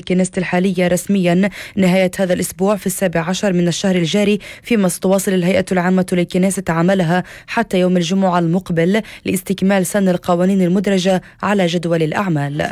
الكنيست الحالية رسميا نهاية هذا الأسبوع في 17 من الشهر الجاري، فيما ستواصل الهيئة العامة للكنيست عملها حتى يوم الجمعة المقبل لاستكمال سن القوانين المدرجة على جدول الأعمال.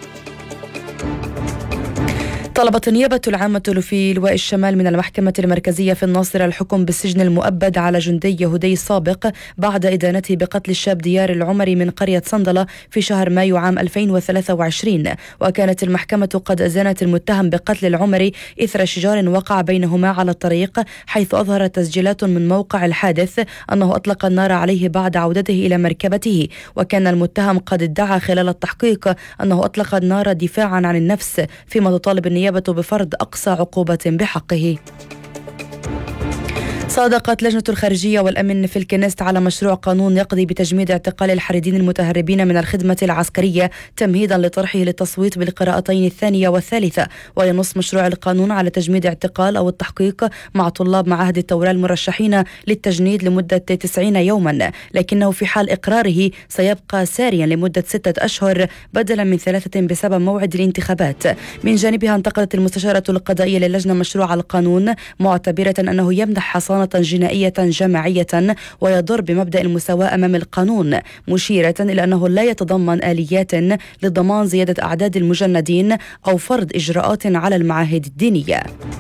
طلبت النيابة العامة في لواء الشمال من المحكمة المركزية في الناصرة الحكم بالسجن المؤبد على جندي يهودي سابق بعد إدانته بقتل الشاب ديار العمري من قرية صندلة في شهر مايو عام 2023. وكانت المحكمة قد أذنت المتهم بقتل العمري إثر شجار وقع بينهما على الطريق، حيث أظهرت تسجيلات من موقع الحادث أنه أطلق النار عليه بعد عودته إلى مركبته. وكان المتهم قد ادعى خلال التحقيق أنه أطلق النار دفاعا عن النفس، فيما تطالب النيابة بفرض أقصى عقوبة بحقه. صادقت لجنة الخارجية والأمن في الكنيست على مشروع قانون يقضي بتجميد اعتقال الحريدين المتهربين من الخدمة العسكرية تمهيدا لطرحه للتصويت بالقراءتين الثانية والثالثة. وينص مشروع القانون على تجميد اعتقال أو التحقيق مع طلاب معهد التوراة المرشحين للتجنيد لمدة 90 يوما، لكنه في حال إقراره سيبقى ساريا لمدة 6 أشهر بدلا من 3 بسبب موعد الانتخابات. من جانبها انتقدت المستشارة القضائية للجنة مشروع القانون، معتبرة أنه يمنح حصانة جنائية جماعية ويضر بمبدأ المساواة أمام القانون، مشيرة إلى أنه لا يتضمن آليات لضمان زيادة أعداد المجندين أو فرض إجراءات على المعاهد الدينية.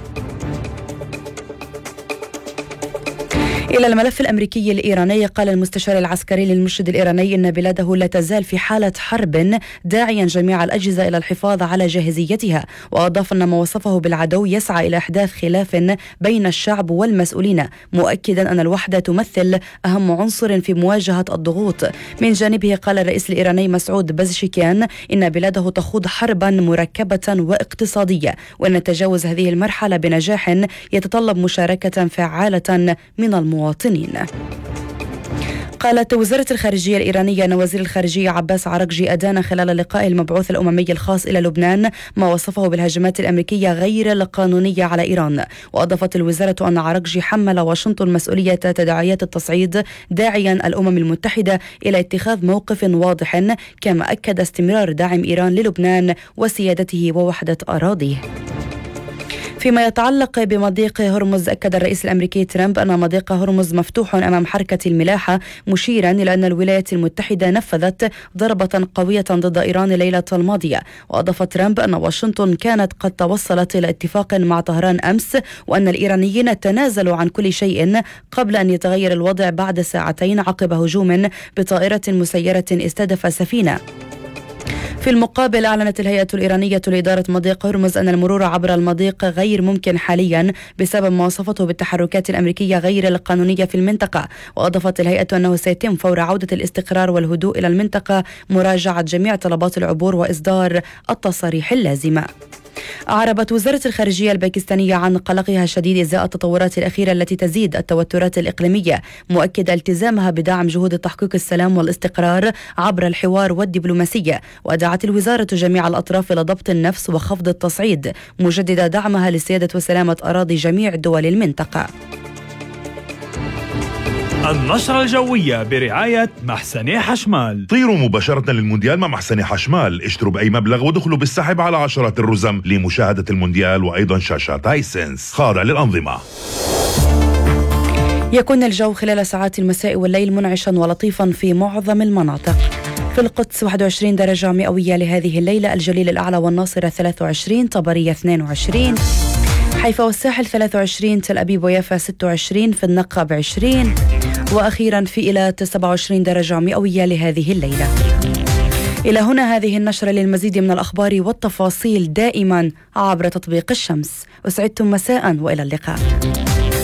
إلى الملف الأمريكي الإيراني، قال المستشار العسكري للمرشد الإيراني إن بلاده لا تزال في حالة حرب، داعيا جميع الأجهزة إلى الحفاظ على جاهزيتها. وأضاف أن ما وصفه بالعدو يسعى إلى إحداث خلاف بين الشعب والمسؤولين، مؤكدا أن الوحدة تمثل أهم عنصر في مواجهة الضغوط. من جانبه قال الرئيس الإيراني مسعود بزشكيان إن بلاده تخوض حربا مركبة واقتصادية، وأن تجاوز هذه المرحلة بنجاح يتطلب مشاركة فعالة من المواطنين. قالت وزارة الخارجية الإيرانية أن وزير الخارجية عباس عرقجي أدان خلال لقاء المبعوث الأممي الخاص إلى لبنان ما وصفه بالهجمات الأمريكية غير القانونية على إيران. وأضافت الوزارة أن عرقجي حمل واشنطن مسؤولية تداعيات التصعيد، داعيا الأمم المتحدة إلى اتخاذ موقف واضح، كما أكد استمرار دعم إيران للبنان وسيادته ووحدة أراضيه. فيما يتعلق بمضيق هرمز، أكد الرئيس الأمريكي ترامب أن مضيق هرمز مفتوح أمام حركة الملاحة، مشيرا إلى أن الولايات المتحدة نفذت ضربة قوية ضد إيران الليلة الماضية. وأضاف ترامب أن واشنطن كانت قد توصلت إلى اتفاق مع طهران أمس، وأن الإيرانيين تنازلوا عن كل شيء قبل أن يتغير الوضع بعد ساعتين عقب هجوم بطائرة مسيرة استهدف سفينة. في المقابل أعلنت الهيئة الإيرانية لإدارة مضيق هرمز أن المرور عبر المضيق غير ممكن حاليا بسبب ما وصفته بالتحركات الأمريكية غير القانونية في المنطقة. وأضافت الهيئة أنه سيتم فور عودة الاستقرار والهدوء إلى المنطقة مراجعة جميع طلبات العبور وإصدار التصاريح اللازمة. أعربت وزارة الخارجية الباكستانية عن قلقها الشديد إزاء التطورات الأخيرة التي تزيد التوترات الإقليمية، مؤكدة التزامها بدعم جهود تحقيق السلام والاستقرار عبر الحوار والدبلوماسية. ودعت الوزارة جميع الأطراف إلى ضبط النفس وخفض التصعيد، مجددة دعمها لسيادة وسلامة أراضي جميع دول المنطقة. النشرة الجوية برعاية محسني حشمال. طيروا مباشرة للمونديال مع محسني حشمال، اشتروا بأي مبلغ ودخلوا بالسحب على عشرات الرزم لمشاهدة المونديال وأيضا شاشات هايسنس خاضع للأنظمة. يكون الجو خلال ساعات المساء والليل منعشا ولطيفا في معظم المناطق. في القدس 21 درجة مئوية لهذه الليلة، الجليل الأعلى والناصرة 23، طبرية 22، حيفا والساحل 23، تل أبيب ويافا 26، في النقب 20، وأخيرا في إيلات 27 درجة مئوية لهذه الليلة. إلى هنا هذه النشرة. للمزيد من الأخبار والتفاصيل دائما عبر تطبيق الشمس. أسعدتم مساء وإلى اللقاء.